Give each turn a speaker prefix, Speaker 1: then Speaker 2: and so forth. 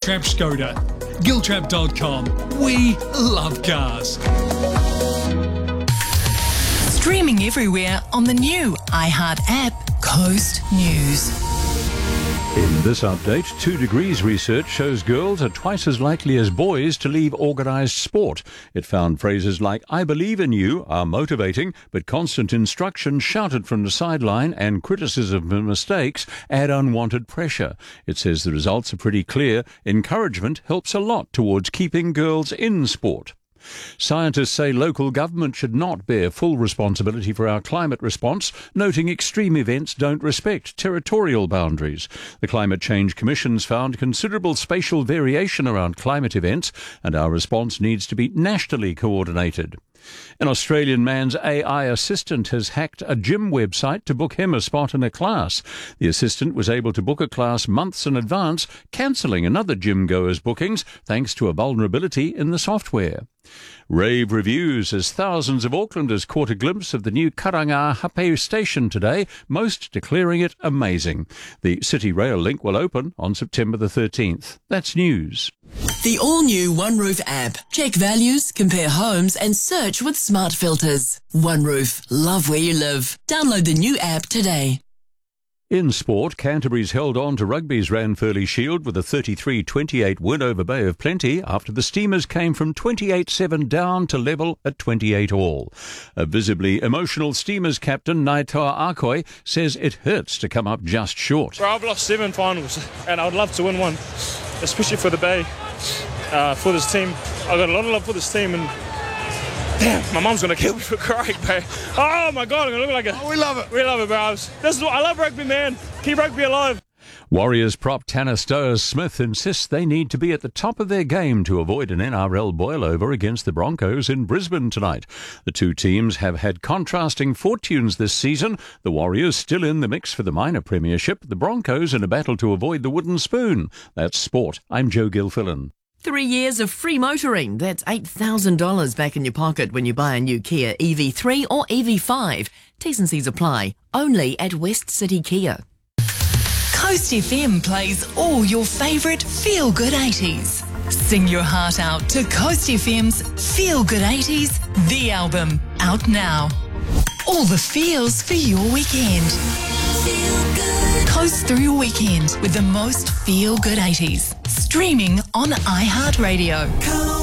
Speaker 1: Giltrap Skoda. Giltrap.com. We love cars.
Speaker 2: Streaming everywhere on the new iHeart app, Coast News.
Speaker 3: In this update, 2 Degrees research shows girls are twice as likely as boys to leave organised sport. It found phrases like, "I believe in you," are motivating, but constant instruction shouted from the sideline and criticism of mistakes add unwanted pressure. It says the results are pretty clear. Encouragement helps a lot towards keeping girls in sport. Scientists say local government should not bear full responsibility for our climate response, noting extreme events don't respect territorial boundaries. The Climate Change Commission's found considerable spatial variation around climate events, and our response needs to be nationally coordinated. An Australian man's AI assistant has hacked a gym website to book him a spot in a class. The assistant was able to book a class months in advance, cancelling another gym goer's bookings thanks to a vulnerability in the software. Rave reviews as thousands of Aucklanders caught a glimpse of the new Karanga Hape station today, most declaring it amazing. The City Rail link will open on September the 13th. That's news.
Speaker 4: The all-new OneRoof app. Check values, compare homes and search with smart filters. OneRoof. Love where you live. Download the new app today.
Speaker 3: In sport, Canterbury's held on to rugby's Ranfurly Shield with a 33-28 win over Bay of Plenty after the Steamers came from 28-7 down to level at 28 all. A visibly emotional Steamers captain, Naitoa Akoi, says it hurts to come up just short.
Speaker 5: Bro, I've lost 7 finals and I'd love to win one, especially for the Bay, for this team. I've got a lot of love for this team and damn, my mum's going to kill me for crying, bro. Oh, my God, I'm going to look like a...
Speaker 6: Oh, we love it.
Speaker 5: We love it, bro. This is what I love rugby, man. Keep rugby alive.
Speaker 3: Warriors prop Tanner Stowers-Smith insists they need to be at the top of their game to avoid an NRL boil-over against the Broncos in Brisbane tonight. The two teams have had contrasting fortunes this season. The Warriors still in the mix for the minor premiership. The Broncos in a battle to avoid the wooden spoon. That's sport. I'm Joe Gilfillan.
Speaker 4: 3 years of free motoring. That's $8,000 back in your pocket when you buy a new Kia EV3 or EV5. T's and C's apply. Only at West City Kia.
Speaker 2: Coast FM plays all your favourite feel-good 80s. Sing your heart out to Coast FM's Feel Good 80s, the album, out now. All the feels for your weekend. Feel good. Coast through your weekend with the most feel-good 80s. Streaming on iHeartRadio.